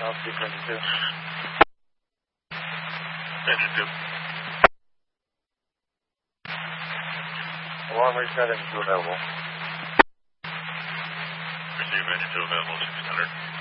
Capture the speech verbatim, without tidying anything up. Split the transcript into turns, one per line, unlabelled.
Altitude twenty-two.
Engine two.
Alarm reset, engine two available.
Receive engine two available, six hundred.